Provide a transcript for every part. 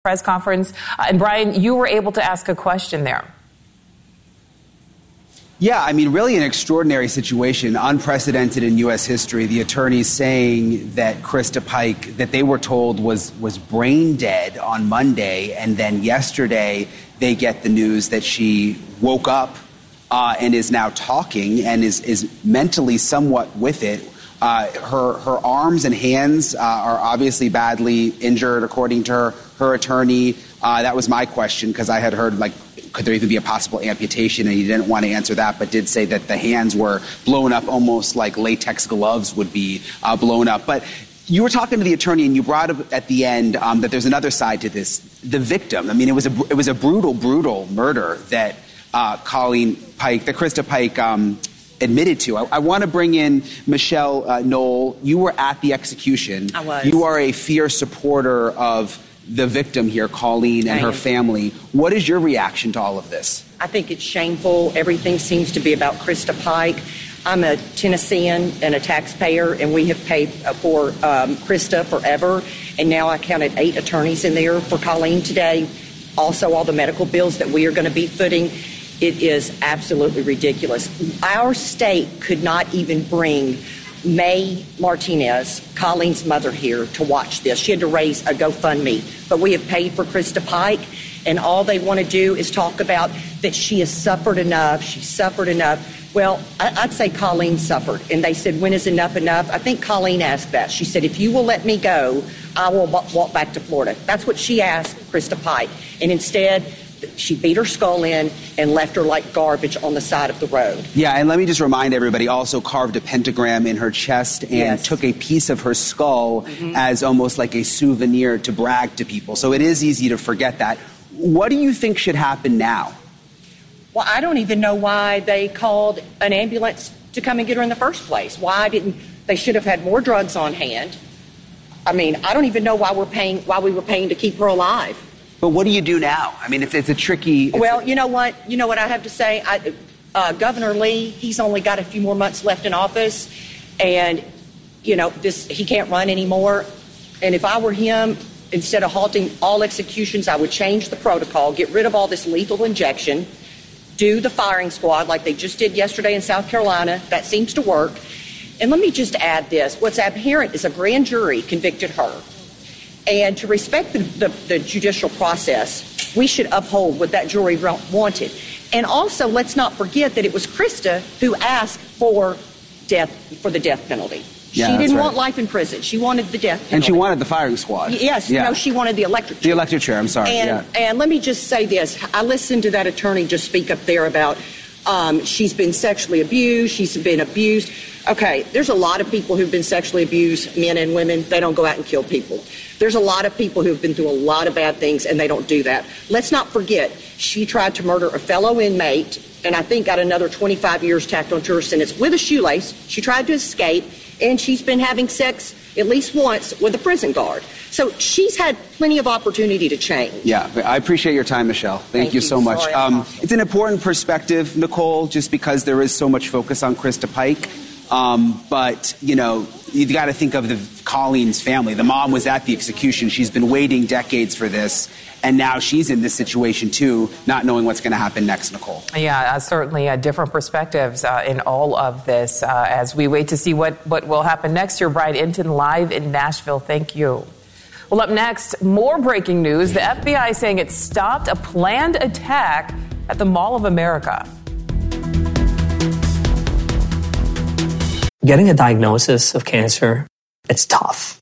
press conference. And Brian, you were able to ask a question there. Yeah, I mean, really an extraordinary situation, unprecedented in U.S. history. The attorneys saying that Krista Pike, that they were told was brain dead on Monday, and then yesterday they get the news that she woke up and is now talking and is mentally somewhat with it. Her arms and hands are obviously badly injured, according to her attorney. That was my question, because I had heard, like, could there even be a possible amputation? And he didn't want to answer that, but did say that the hands were blown up almost like latex gloves would be blown up. But you were talking to the attorney, and you brought up at the end that there's another side to this. The victim. I mean, it was a brutal murder that Colleen Pike, that Krista Pike, admitted to. I want to bring in Michelle Knoll. You were at the execution. I was. You are a fierce supporter of the victim here, Colleen, and her family. What is your reaction to all of this? I think it's shameful. Everything seems to be about Krista Pike. I'm a Tennessean and a taxpayer, and we have paid for Krista forever. And now I counted 8 attorneys in there for Colleen today. Also, all the medical bills that we are going to be footing. It is absolutely ridiculous. Our state could not even bring May Martinez, Colleen's mother, here to watch this. She had to raise a GoFundMe. But we have paid for Krista Pike, and all they want to do is talk about that she has suffered enough. She suffered enough. Well, I'd say Colleen suffered. And they said, when is enough enough? I think Colleen asked that. She said, if you will let me go, I will walk back to Florida. That's what she asked Krista Pike. And instead, she beat her skull in and left her like garbage on the side of the road. Yeah, and let me just remind everybody, also carved a pentagram in her chest and took a piece of her skull as almost like a souvenir to brag to people. So it is easy to forget that. What do you think should happen now? Well, I don't even know why they called an ambulance to come and get her in the first place. They should have had more drugs on hand. I mean, I don't even know why we were paying to keep her alive. But what do you do now? I mean, it's a tricky... Well, you know what? You know what I have to say? Governor Lee, he's only got a few more months left in office, and, you know, he can't run anymore. And if I were him, instead of halting all executions, I would change the protocol, get rid of all this lethal injection, do the firing squad like they just did yesterday in South Carolina. That seems to work. And let me just add this. What's apparent is a grand jury convicted her. And to respect the judicial process, we should uphold what that jury wanted. And also, let's not forget that it was Krista who asked for the death penalty. Yeah, she didn't want life in prison. She wanted the death penalty. And she wanted the firing squad. Yes, yeah. No, she wanted the electric chair. The electric chair, I'm sorry. And let me just say this. I listened to that attorney just speak up there about she's been sexually abused, she's been abused. Okay, there's a lot of people who've been sexually abused, men and women. They don't go out and kill people. There's a lot of people who've been through a lot of bad things, and they don't do that. Let's not forget, she tried to murder a fellow inmate, and I think got another 25 years tacked onto her sentence with a shoelace. She tried to escape, and she's been having sex at least once with a prison guard. So she's had plenty of opportunity to change. Yeah, I appreciate your time, Michelle. Thank you so much. It's an important perspective, Nicole, just because there is so much focus on Krista Pike. But, you know, you've got to think of the Colleen's family. The mom was at the execution. She's been waiting decades for this. And now she's in this situation, too, not knowing what's going to happen next, Nicole. Yeah, certainly different perspectives in all of this as we wait to see what will happen next. You're Brian Inton live in Nashville. Thank you. Well, up next, more breaking news. The FBI saying it stopped a planned attack at the Mall of America. Getting a diagnosis of cancer, it's tough.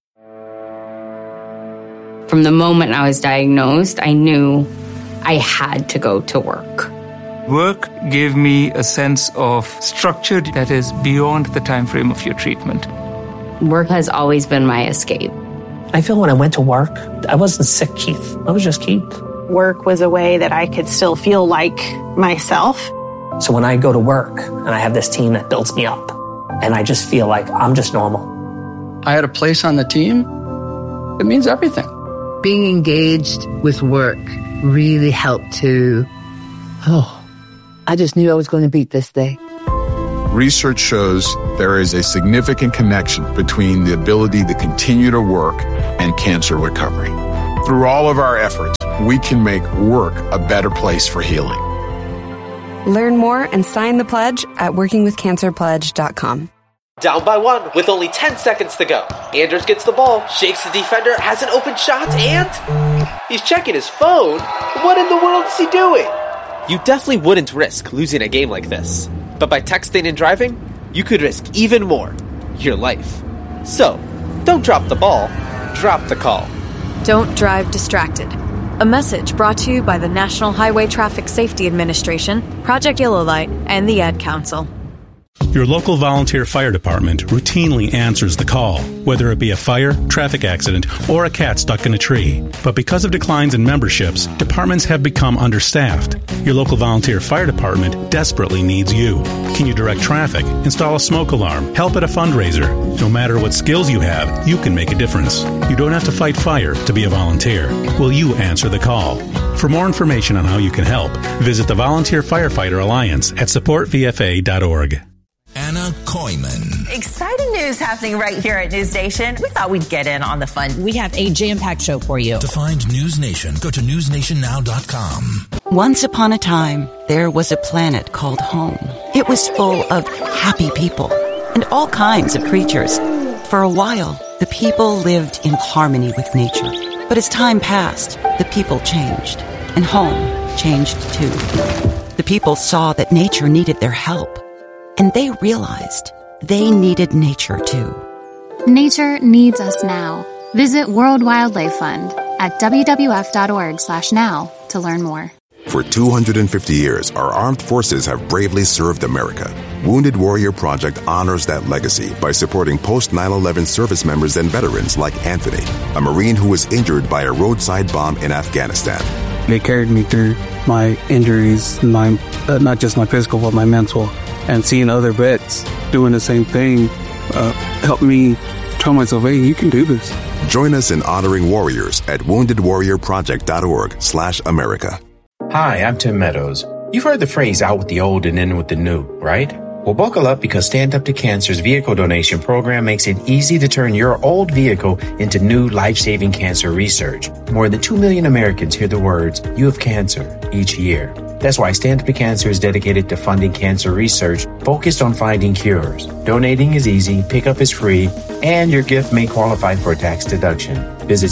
From the moment I was diagnosed, I knew I had to go to work. Work gave me a sense of structure that is beyond the time frame of your treatment. Work has always been my escape. I feel when I went to work, I wasn't sick, Keith. I was just Keith. Work was a way that I could still feel like myself. So when I go to work and I have this team that builds me up, and I just feel like I'm just normal. I had a place on the team. It means everything. Being engaged with work really helped to, I just knew I was going to beat this day. Research shows there is a significant connection between the ability to continue to work and cancer recovery. Through all of our efforts, we can make work a better place for healing. Learn more and sign the pledge at workingwithcancerpledge.com. Down by 1 with only 10 seconds to go. Anders gets the ball, shakes the defender, has an open shot, and he's checking his phone. What in the world is he doing? You definitely wouldn't risk losing a game like this. But by texting and driving, you could risk even more. Your life. So, don't drop the ball, drop the call. Don't drive distracted. A message brought to you by the National Highway Traffic Safety Administration, Project Yellow Light, and the Ad Council. Your local volunteer fire department routinely answers the call, whether it be a fire, traffic accident, or a cat stuck in a tree. But because of declines in memberships, departments have become understaffed. Your local volunteer fire department desperately needs you. Can you direct traffic, install a smoke alarm, help at a fundraiser? No matter what skills you have, you can make a difference. You don't have to fight fire to be a volunteer. Will you answer the call? For more information on how you can help, visit the Volunteer Firefighter Alliance at supportvfa.org. Anna Koyman. Exciting news happening right here at News Nation. We thought we'd get in on the fun. We have a jam-packed show for you. To find News Nation, go to newsnationnow.com. Once upon a time, there was a planet called home. It was full of happy people and all kinds of creatures. For a while, the people lived in harmony with nature. But as time passed, the people changed, and home changed too. The people saw that nature needed their help. And they realized they needed nature too. Nature needs us now. Visit World Wildlife Fund at wwf.org/now to learn more. For 250 years, our armed forces have bravely served America. Wounded Warrior Project honors that legacy by supporting post-9/11 service members and veterans like Anthony, a Marine who was injured by a roadside bomb in Afghanistan. They carried me through my injuries, not just my physical, but my mental. And seeing other vets doing the same thing helped me tell myself, hey, you can do this. Join us in honoring warriors at woundedwarriorproject.org/America. Hi, I'm Tim Meadows. You've heard the phrase out with the old and in with the new, right? Well, buckle up because Stand Up to Cancer's vehicle donation program makes it easy to turn your old vehicle into new life-saving cancer research. More than 2 million Americans hear the words, "You have cancer," each year. That's why Stand Up to Cancer is dedicated to funding cancer research focused on finding cures. Donating is easy, pickup is free, and your gift may qualify for a tax deduction. Visit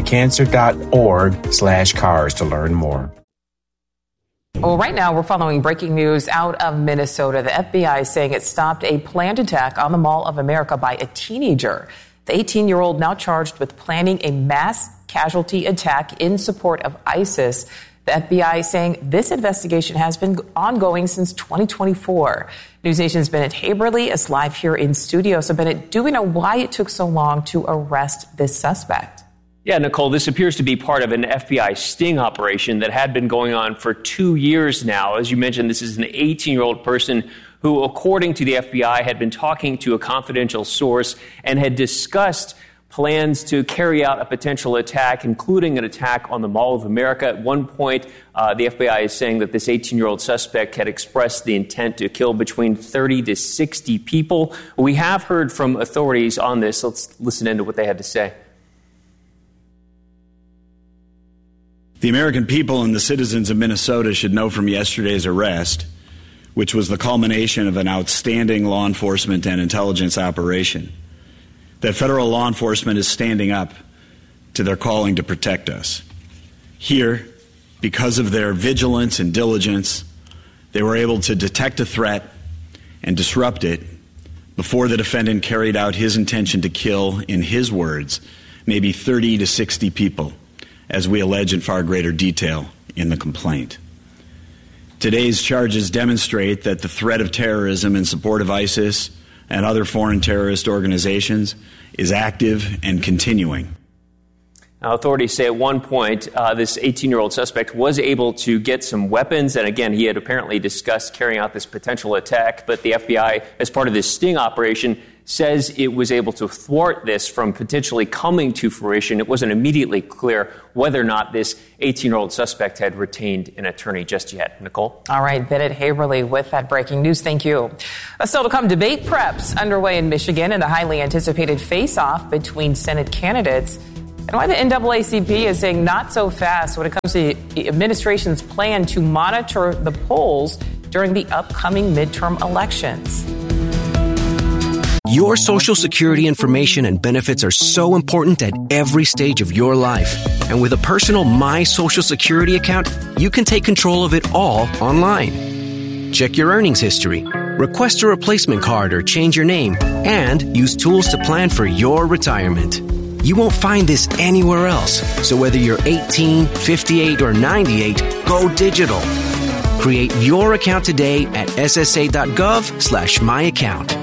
standuptocancer.org/cars to learn more. Well, right now we're following breaking news out of Minnesota. The FBI is saying it stopped a planned attack on the Mall of America by a teenager. The 18-year-old now charged with planning a mass casualty attack in support of ISIS. The FBI is saying this investigation has been ongoing since 2024. News Nation's Bennett Haberly is live here in studio. So, Bennett, do we know why it took so long to arrest this suspect? Yeah, Nicole, this appears to be part of an FBI sting operation that had been going on for 2 years now. As you mentioned, this is an 18-year-old person who, according to the FBI, had been talking to a confidential source and had discussed plans to carry out a potential attack, including an attack on the Mall of America. At one point, the FBI is saying that this 18-year-old suspect had expressed the intent to kill between 30 to 60 people. We have heard from authorities on this. Let's listen into what they had to say. The American people and the citizens of Minnesota should know from yesterday's arrest, which was the culmination of an outstanding law enforcement and intelligence operation, that federal law enforcement is standing up to their calling to protect us. Here, because of their vigilance and diligence, they were able to detect a threat and disrupt it before the defendant carried out his intention to kill, in his words, maybe 30 to 60 people, as we allege in far greater detail in the complaint. Today's charges demonstrate that the threat of terrorism in support of ISIS and other foreign terrorist organizations is active and continuing. Now, authorities say at one point this 18-year-old suspect was able to get some weapons, and again, he had apparently discussed carrying out this potential attack, but the FBI, as part of this sting operation, says it was able to thwart this from potentially coming to fruition. It wasn't immediately clear whether or not this 18-year-old suspect had retained an attorney just yet. Nicole? All right, Bennett Haberly with that breaking news. Thank you. Still to come, debate preps underway in Michigan and the highly anticipated face-off between Senate candidates. And why the NAACP is saying not so fast when it comes to the administration's plan to monitor the polls during the upcoming midterm elections. Your Social Security information and benefits are so important at every stage of your life. And with a personal My Social Security account, you can take control of it all online. Check your earnings history, request a replacement card or change your name, and use tools to plan for your retirement. You won't find this anywhere else. So whether you're 18, 58, or 98, go digital. Create your account today at ssa.gov/myaccount.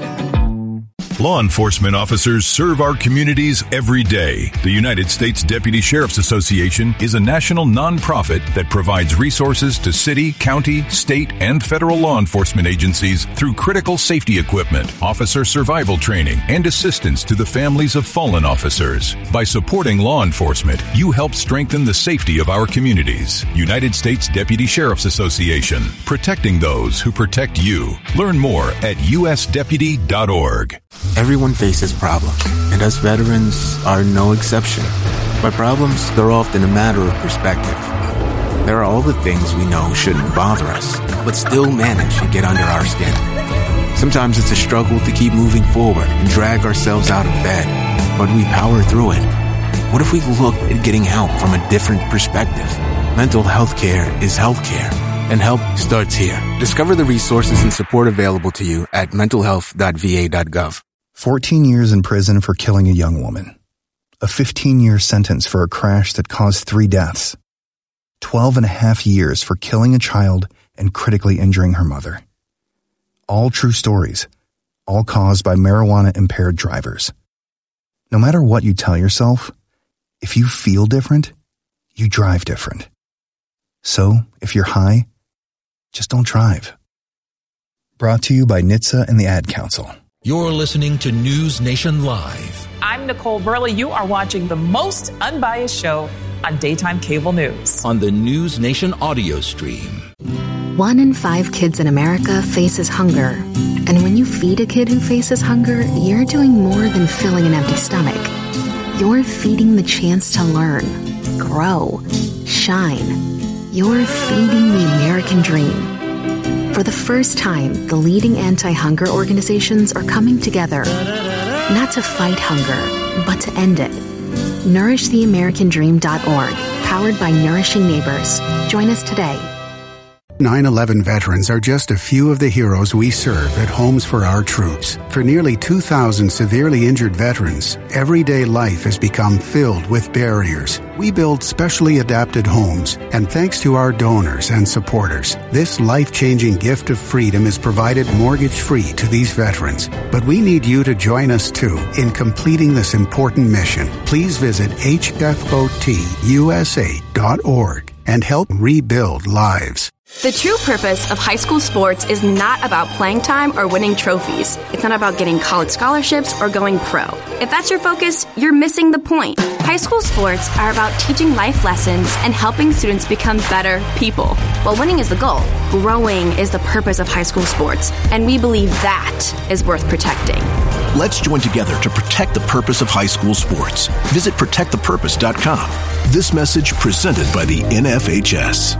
Law enforcement officers serve our communities every day. The United States Deputy Sheriff's Association is a national nonprofit that provides resources to city, county, state, and federal law enforcement agencies through critical safety equipment, officer survival training, and assistance to the families of fallen officers. By supporting law enforcement, you help strengthen the safety of our communities. United States Deputy Sheriff's Association, protecting those who protect you. Learn more at usdeputy.org. Everyone faces problems, and us veterans are no exception. By problems, they're often a matter of perspective. There are all the things we know shouldn't bother us, but still manage to get under our skin. Sometimes it's a struggle to keep moving forward and drag ourselves out of bed, but we power through it. What if we look at getting help from a different perspective? Mental health care is health care, and help starts here. Discover the resources and support available to you at mentalhealth.va.gov. 14 years in prison for killing a young woman. A 15-year sentence for a crash that caused 3 deaths. 12 and a half years for killing a child and critically injuring her mother. All true stories, all caused by marijuana-impaired drivers. No matter what you tell yourself, if you feel different, you drive different. So, if you're high, just don't drive. Brought to you by NHTSA and the Ad Council. You're listening to News Nation Live. I'm Nicole Burley. You are watching the most unbiased show on daytime cable news. On the News Nation audio stream. 1 in 5 kids in America faces hunger. And when you feed a kid who faces hunger, you're doing more than filling an empty stomach. You're feeding the chance to learn, grow, shine. You're feeding the American dream. For the first time, the leading anti-hunger organizations are coming together, not to fight hunger, but to end it. NourishTheAmericanDream.org, powered by Nourishing Neighbors. Join us today. 9/11 veterans are just a few of the heroes we serve at Homes for Our Troops. For nearly 2,000 severely injured veterans, everyday life has become filled with barriers. We build specially adapted homes, and thanks to our donors and supporters, this life-changing gift of freedom is provided mortgage-free to these veterans. But we need you to join us, too, in completing this important mission. Please visit hfotusa.org and help rebuild lives. The true purpose of high school sports is not about playing time or winning trophies. It's not about getting college scholarships or going pro. If that's your focus, you're missing the point. High school sports are about teaching life lessons and helping students become better people. While winning is the goal, growing is the purpose of high school sports, and we believe that is worth protecting. Let's join together to protect the purpose of high school sports. Visit protectthepurpose.com. This message presented by the NFHS.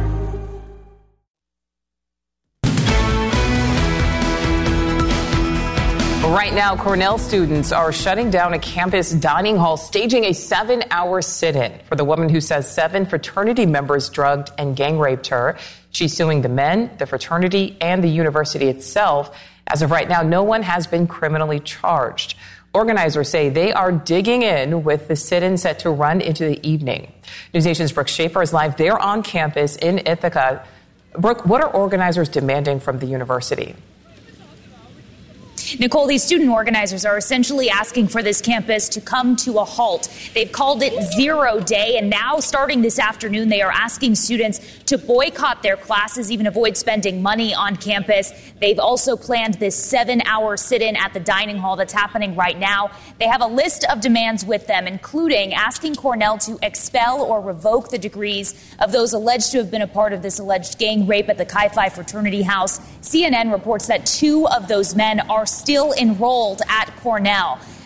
Right now, Cornell students are shutting down a campus dining hall, staging a 7-hour sit-in for the woman who says 7 fraternity members drugged and gang raped her. She's suing the men, the fraternity, and the university itself. As of right now, no one has been criminally charged. Organizers say they are digging in with the sit-in set to run into the evening. News Nation's Brooke Schaefer is live there on campus in Ithaca. Brooke, what are organizers demanding from the university? Nicole, these student organizers are essentially asking for this campus to come to a halt. They've called it 0 day, and now starting this afternoon, they are asking students to boycott their classes, even avoid spending money on campus. They've also planned this 7-hour sit-in at the dining hall that's happening right now. They have a list of demands with them, including asking Cornell to expel or revoke the degrees of those alleged to have been a part of this alleged gang rape at the Chi Phi fraternity house. CNN reports that 2 of those men are still enrolled at Cornell.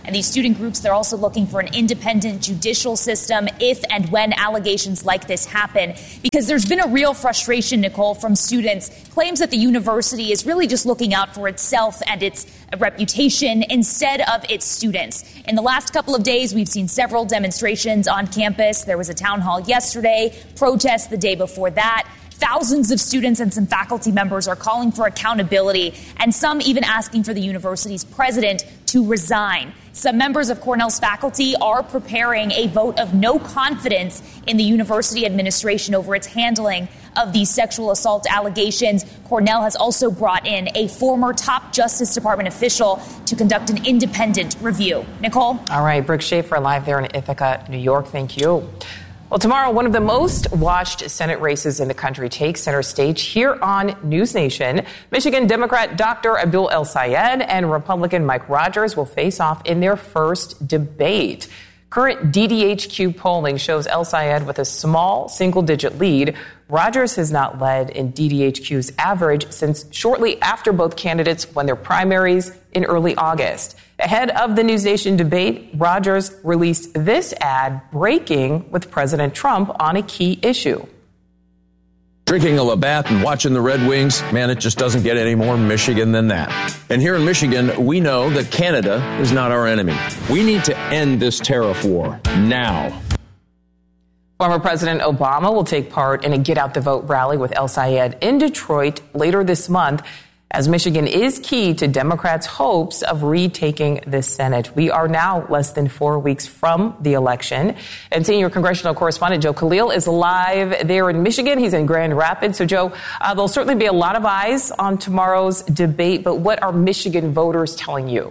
And these student groups, they're also looking for an independent judicial system if and when allegations like this happen, because there's been a real frustration, Nicole, from students, claims that the university is really just looking out for itself and its reputation instead of its students. In the last couple of days, we've seen several demonstrations on campus. There was a town hall yesterday, protests the day before that. Thousands of students and some faculty members are calling for accountability, and some even asking for the university's president to resign. Some members of Cornell's faculty are preparing a vote of no confidence in the university administration over its handling of these sexual assault allegations. Cornell has also brought in a former top Justice Department official to conduct an independent review. Nicole? All right, Brooke Schaefer live there in Ithaca, New York. Thank you. Well, tomorrow, one of the most watched Senate races in the country takes center stage here on News Nation. Michigan Democrat Dr. Abdul El-Sayed and Republican Mike Rogers will face off in their first debate. Current DDHQ polling shows El-Sayed with a small single-digit lead. Rogers has not led in DDHQ's average since shortly after both candidates won their primaries in early August. Ahead of the News Nation debate, Rogers released this ad breaking with President Trump on a key issue. Drinking a Labatt and watching the Red Wings, man, it just doesn't get any more Michigan than that. And here in Michigan, we know that Canada is not our enemy. We need to end this tariff war now. Former President Obama will take part in a Get Out the Vote rally with El-Sayed in Detroit later this month, as Michigan is key to Democrats' hopes of retaking the Senate. We are now less than 4 weeks from the election. And senior congressional correspondent Joe Khalil is live there in Michigan. He's in Grand Rapids. So, Joe, there'll certainly be a lot of eyes on tomorrow's debate. But what are Michigan voters telling you?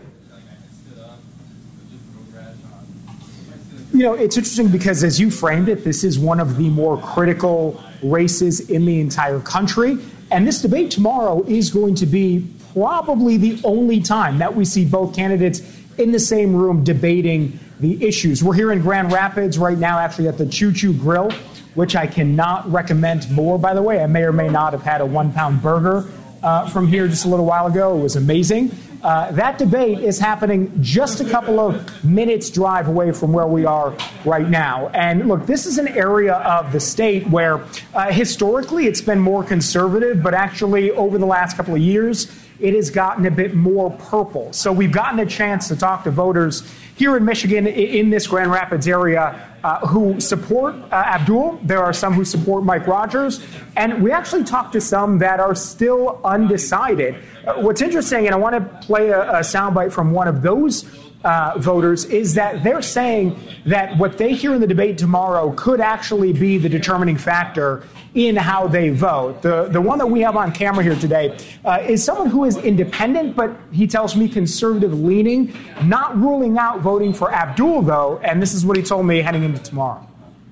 You know, it's interesting because as you framed it, this is one of the more critical races in the entire country. And this debate tomorrow is going to be probably the only time that we see both candidates in the same room debating the issues. We're here in Grand Rapids right now, actually at the Choo Choo Grill, which I cannot recommend more, by the way. I may or may not have had a 1-pound burger from here just a little while ago. It was amazing. That debate is happening just a couple of minutes drive away from where we are right now. And look, this is an area of the state where historically it's been more conservative, but actually over the last couple of years, it has gotten a bit more purple. So we've gotten a chance to talk to voters here in Michigan, in this Grand Rapids area, who support Abdul. There are some who support Mike Rogers. And we actually talked to some that are still undecided. What's interesting, and I want to play a soundbite from one of those voters, is that they're saying that what they hear in the debate tomorrow could actually be the determining factor in how they vote. The one that we have on camera here today is someone who is independent, but he tells me conservative leaning, not ruling out voting for Abdul, though, and this is what he told me heading into tomorrow.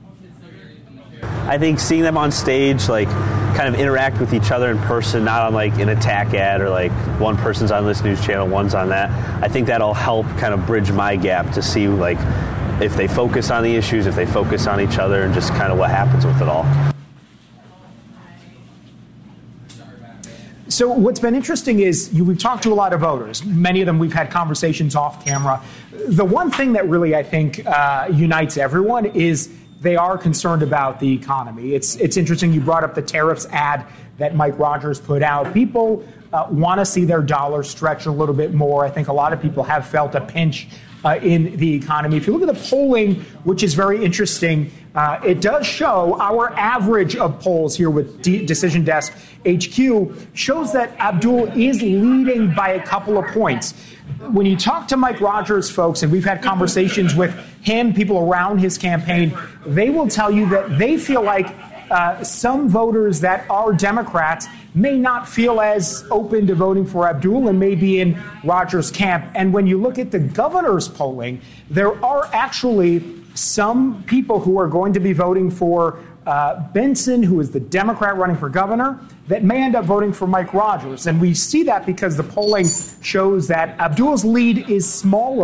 I think seeing them on stage, like, kind of interact with each other in person, not on like an attack ad or like one person's on this news channel, one's on that. I think that'll help kind of bridge my gap to see like if they focus on the issues, if they focus on each other, and just kind of what happens with it all. So what's been interesting is we've talked to a lot of voters. Many of them we've had conversations off camera. The one thing that really I think unites everyone is they are concerned about the economy. It's interesting you brought up the tariffs ad that Mike Rogers put out. People want to see their dollar stretch a little bit more. I think a lot of people have felt a pinch in the economy. If you look at the polling, which is very interesting, it does show our average of polls here with Decision Desk HQ shows that Abdul is leading by a couple of points. When you talk to Mike Rogers, folks, and we've had conversations with him, people around his campaign, they will tell you that they feel like some voters that are Democrats may not feel as open to voting for Abdul and may be in Rogers' camp. And when you look at the governor's polling, there are actually some people who are going to be voting for Benson, who is the Democrat running for governor, that may end up voting for Mike Rogers. And we see that because the polling shows that Abdul's lead is smaller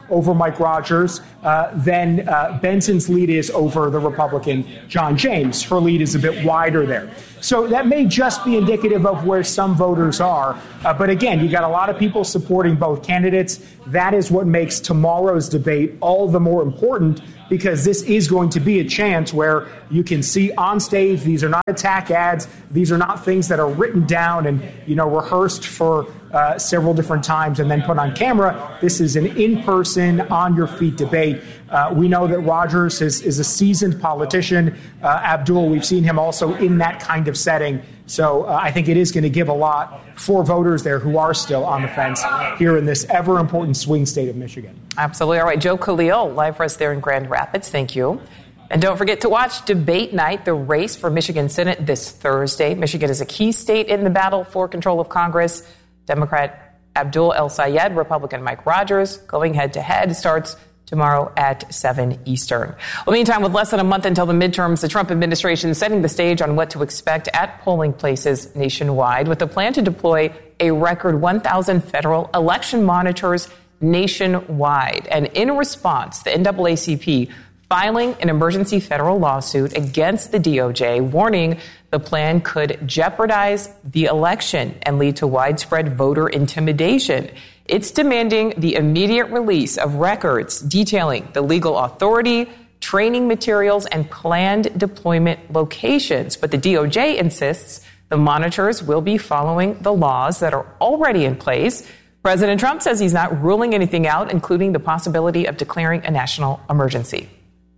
over Mike Rogers, then Benson's lead is over the Republican John James. Her lead is a bit wider there. So that may just be indicative of where some voters are. But again, you got a lot of people supporting both candidates. That is what makes tomorrow's debate all the more important, because this is going to be a chance where you can see on stage, these are not attack ads. These are not things that are written down and, rehearsed for several different times and then put on camera. This is an in-person, on-your-feet debate. We know that Rogers is a seasoned politician. Abdul, we've seen him also in that kind of setting. So I think it is going to give a lot for voters there who are still on the fence here in this ever-important swing state of Michigan. Absolutely. All right, Joe Khalil, live for us there in Grand Rapids. Thank you. And don't forget to watch Debate Night, the race for Michigan Senate this Thursday. Michigan is a key state in the battle for control of Congress. Democrat Abdul El-Sayed, Republican Mike Rogers, going head-to-head, starts tomorrow at 7 Eastern. Well, meantime, with less than a month until the midterms, the Trump administration is setting the stage on what to expect at polling places nationwide, with a plan to deploy a record 1,000 federal election monitors nationwide. And in response, the NAACP filing an emergency federal lawsuit against the DOJ, warning the plan could jeopardize the election and lead to widespread voter intimidation. It's demanding the immediate release of records detailing the legal authority, training materials, and planned deployment locations. But the DOJ insists the monitors will be following the laws that are already in place. President Trump says he's not ruling anything out, including the possibility of declaring a national emergency.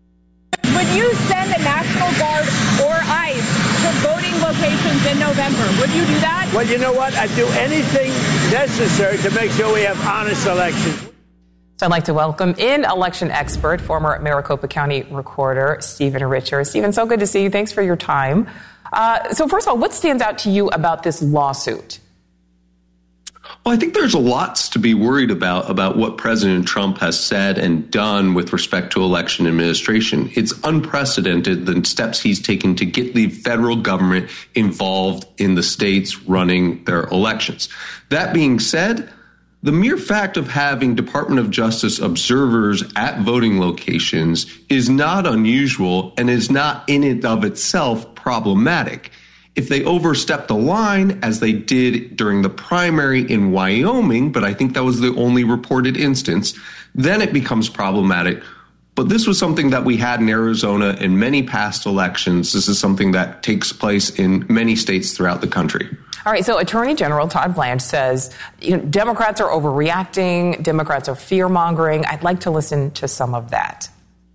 Would you send the National Guard or ICE to voting locations in November? Would you do that? Well, you know what? I'd do anything necessary to make sure we have honest elections. So I'd like to welcome in election expert, former Maricopa County recorder, Stephen Richer. Stephen, so good to see you. Thanks for your time. So first of all, what stands out to you about this lawsuit? Well, I think there's lots to be worried about what President Trump has said and done with respect to election administration. It's unprecedented, the steps he's taken to get the federal government involved in the states running their elections. That being said, the mere fact of having Department of Justice observers at voting locations is not unusual and is not in and of itself problematic. If they overstep the line, as they did during the primary in Wyoming, but I think that was the only reported instance, then it becomes problematic. But this was something that we had in Arizona in many past elections. This is something that takes place in many states throughout the country. All right, so Attorney General Todd Blanche says, Democrats are overreacting, Democrats are fear-mongering. I'd like to listen to some of that.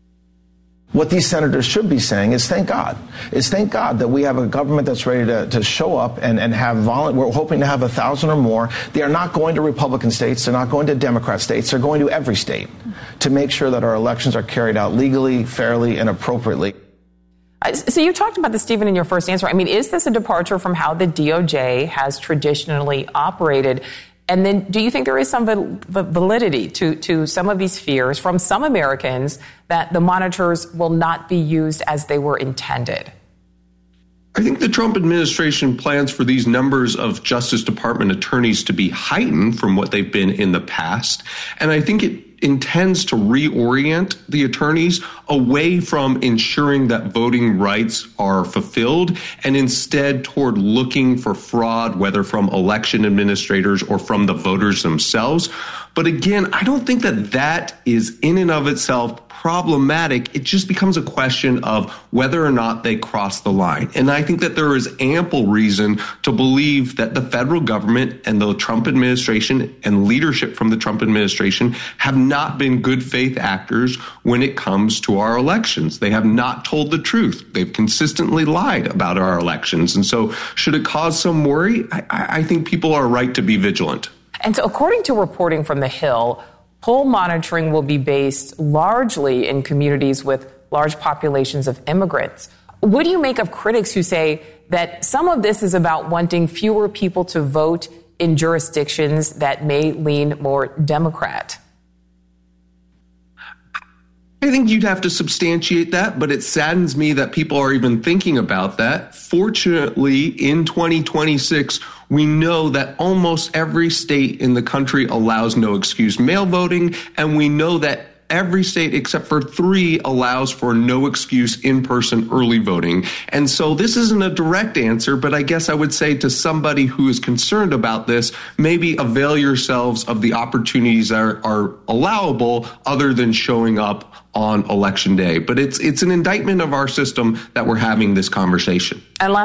What these senators should be saying is thank God. Thank God that we have a government that's ready to show up and have we're hoping to have 1,000 or more. They are not going to Republican states. They're not going to Democrat states. They're going to every state to make sure that our elections are carried out legally, fairly, and appropriately. So you talked about this, Stephen, in your first answer. I mean, is this a departure from how the DOJ has traditionally operated? And then do you think there is some validity to some of these fears from some Americans that the monitors will not be used as they were intended? I think the Trump administration plans for these numbers of Justice Department attorneys to be heightened from what they've been in the past. And I think it intends to reorient the attorneys away from ensuring that voting rights are fulfilled and instead toward looking for fraud, whether from election administrators or from the voters themselves. But again, I don't think that is in and of itself problematic. It just becomes a question of whether or not they cross the line. And I think that there is ample reason to believe that the federal government and the Trump administration and leadership from the Trump administration have not been good faith actors when it comes to our elections. They have not told the truth. They've consistently lied about our elections. And so should it cause some worry? I think people are right to be vigilant. And so according to reporting from The Hill, poll monitoring will be based largely in communities with large populations of immigrants. What do you make of critics who say that some of this is about wanting fewer people to vote in jurisdictions that may lean more Democrat? I think you'd have to substantiate that, but it saddens me that people are even thinking about that. Fortunately, in 2026, we know that almost every state in the country allows no excuse mail voting, and we know that every state except for 3 allows for no excuse in-person early voting. And so this isn't a direct answer, but I guess I would say to somebody who is concerned about this, maybe avail yourselves of the opportunities that are allowable other than showing up on Election Day. But it's an indictment of our system that we're having this conversation. And